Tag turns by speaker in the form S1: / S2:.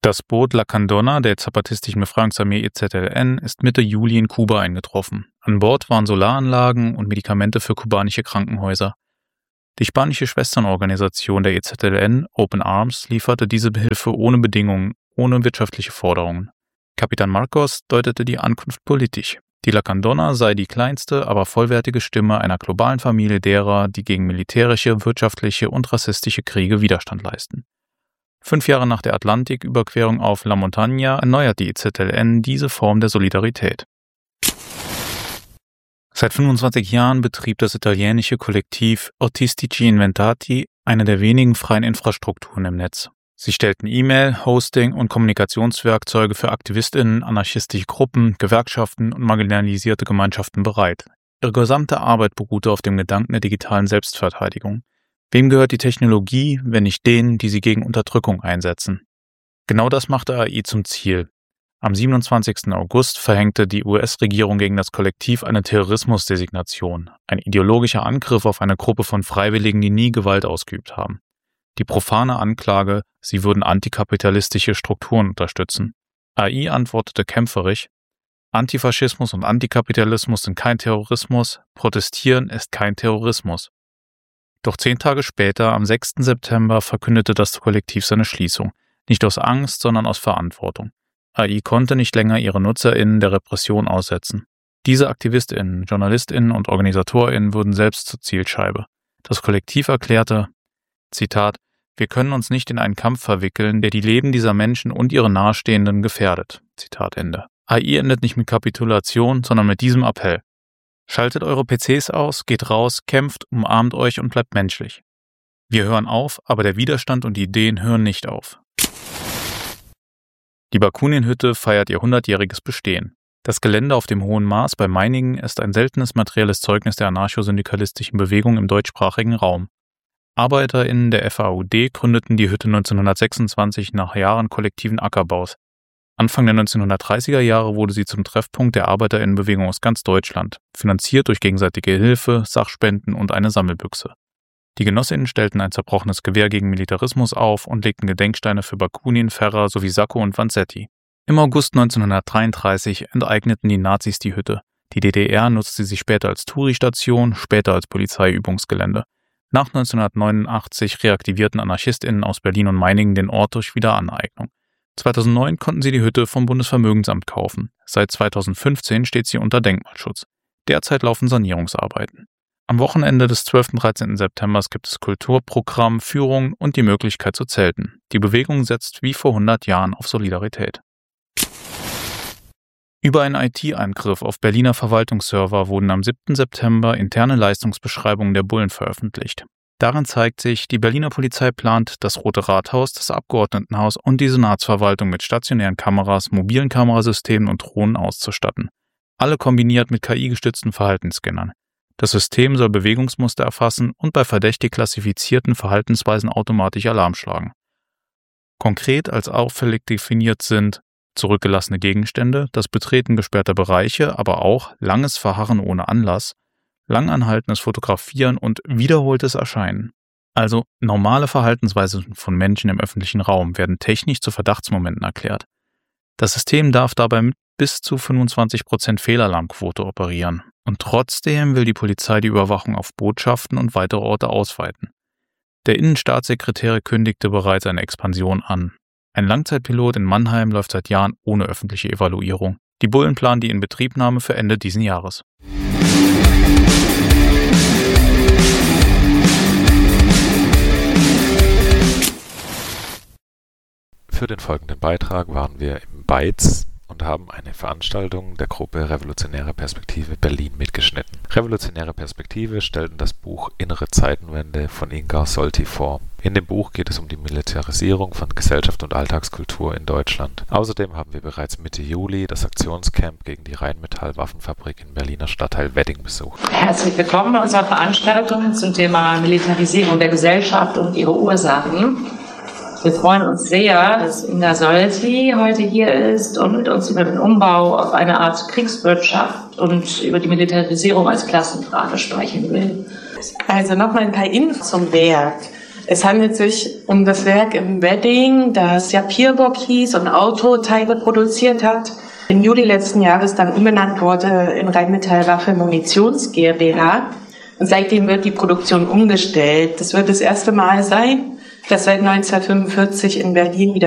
S1: Das Boot La Candona der zapatistischen Befreiungsarmee EZLN ist Mitte Juli in Kuba eingetroffen. An Bord waren Solaranlagen und Medikamente für kubanische Krankenhäuser. Die spanische Schwesternorganisation der EZLN, Open Arms, lieferte diese Hilfe ohne Bedingungen, ohne wirtschaftliche Forderungen. Kapitän Marcos deutete die Ankunft politisch. Die La Candona sei die kleinste, aber vollwertige Stimme einer globalen Familie derer, die gegen militärische, wirtschaftliche und rassistische Kriege Widerstand leisten. 5 Jahre nach der Atlantiküberquerung auf La Montaña erneuert die EZLN diese Form der Solidarität. Seit 25 Jahren betrieb das italienische Kollektiv Autistici Inventati eine der wenigen freien Infrastrukturen im Netz. Sie stellten E-Mail, Hosting und Kommunikationswerkzeuge für AktivistInnen, anarchistische Gruppen, Gewerkschaften und marginalisierte Gemeinschaften bereit. Ihre gesamte Arbeit beruhte auf dem Gedanken der digitalen Selbstverteidigung. Wem gehört die Technologie, wenn nicht denen, die sie gegen Unterdrückung einsetzen? Genau das machte AI zum Ziel. Am 27. August verhängte die US-Regierung gegen das Kollektiv eine Terrorismusdesignation, ein ideologischer Angriff auf eine Gruppe von Freiwilligen, die nie Gewalt ausgeübt haben. Die profane Anklage, sie würden antikapitalistische Strukturen unterstützen. AI antwortete kämpferisch: Antifaschismus und Antikapitalismus sind kein Terrorismus, Protestieren ist kein Terrorismus. Doch 10 Tage später, am 6. September, verkündete das Kollektiv seine Schließung. Nicht aus Angst, sondern aus Verantwortung. AI konnte nicht länger ihre NutzerInnen der Repression aussetzen. Diese AktivistInnen, JournalistInnen und OrganisatorInnen wurden selbst zur Zielscheibe. Das Kollektiv erklärte, Zitat, wir können uns nicht in einen Kampf verwickeln, der die Leben dieser Menschen und ihre Nahestehenden gefährdet. Zitat Ende. AI endet nicht mit Kapitulation, sondern mit diesem Appell. Schaltet eure PCs aus, geht raus, kämpft, umarmt euch und bleibt menschlich. Wir hören auf, aber der Widerstand und die Ideen hören nicht auf. Die Bakunin-Hütte feiert ihr 100-jähriges Bestehen. Das Gelände auf dem Hohen Maas bei Meiningen ist ein seltenes materielles Zeugnis der anarcho-syndikalistischen Bewegung im deutschsprachigen Raum. ArbeiterInnen der FAUD gründeten die Hütte 1926 nach Jahren kollektiven Ackerbaus. Anfang der 1930er Jahre wurde sie zum Treffpunkt der ArbeiterInnenbewegung aus ganz Deutschland, finanziert durch gegenseitige Hilfe, Sachspenden und eine Sammelbüchse. Die GenossInnen stellten ein zerbrochenes Gewehr gegen Militarismus auf und legten Gedenksteine für Bakunin, Ferrer sowie Sacco und Vanzetti. Im August 1933 enteigneten die Nazis die Hütte. Die DDR nutzte sie später als Touri-Station, später als Polizeiübungsgelände. Nach 1989 reaktivierten AnarchistInnen aus Berlin und Meiningen den Ort durch Wiederaneignung. 2009 konnten sie die Hütte vom Bundesvermögensamt kaufen. Seit 2015 steht sie unter Denkmalschutz. Derzeit laufen Sanierungsarbeiten. Am Wochenende des 12. und 13. September gibt es Kulturprogramm, Führung und die Möglichkeit zu zelten. Die Bewegung setzt wie vor 100 Jahren auf Solidarität. Über einen IT-Angriff auf Berliner Verwaltungsserver wurden am 7. September interne Leistungsbeschreibungen der Bullen veröffentlicht. Darin zeigt sich, die Berliner Polizei plant, das Rote Rathaus, das Abgeordnetenhaus und die Senatsverwaltung mit stationären Kameras, mobilen Kamerasystemen und Drohnen auszustatten. Alle kombiniert mit KI-gestützten Verhaltensscannern. Das System soll Bewegungsmuster erfassen und bei verdächtig klassifizierten Verhaltensweisen automatisch Alarm schlagen. Konkret als auffällig definiert sind zurückgelassene Gegenstände, das Betreten gesperrter Bereiche, aber auch langes Verharren ohne Anlass, langanhaltendes Fotografieren und wiederholtes Erscheinen. Also normale Verhaltensweisen von Menschen im öffentlichen Raum werden technisch zu Verdachtsmomenten erklärt. Das System darf dabei mit bis zu 25% Fehlalarmquote operieren. Und trotzdem will die Polizei die Überwachung auf Botschaften und weitere Orte ausweiten. Der Innenstaatssekretär kündigte bereits eine Expansion an. Ein Langzeitpilot in Mannheim läuft seit Jahren ohne öffentliche Evaluierung. Die Bullen planen die Inbetriebnahme für Ende diesen Jahres.
S2: Für den folgenden Beitrag waren wir im Beiz und haben eine Veranstaltung der Gruppe Revolutionäre Perspektive Berlin mitgeschnitten. Revolutionäre Perspektive stellten das Buch Innere Zeitenwende von Inga Solti vor. In dem Buch geht es um die Militarisierung von Gesellschaft und Alltagskultur in Deutschland. Außerdem haben wir bereits Mitte Juli das Aktionscamp gegen die Rheinmetall-Waffenfabrik im Berliner Stadtteil Wedding besucht.
S3: Herzlich willkommen bei unserer Veranstaltung zum Thema Militarisierung der Gesellschaft und ihre Ursachen. Wir freuen uns sehr, dass Inga Solti heute hier ist und mit uns über den Umbau auf eine Art Kriegswirtschaft und über die Militarisierung als Klassenfrage sprechen will.
S4: Also nochmal ein paar Infos zum Werk. Es handelt sich um das Werk im Wedding, das ja Pierburg hieß und Autoteile produziert hat. Im Juli letzten Jahres dann umbenannt wurde in Rheinmetall Waffe Munitions GmbH. Und seitdem wird die Produktion umgestellt. Das wird das erste Mal sein, dass seit 1945 in Berlin wieder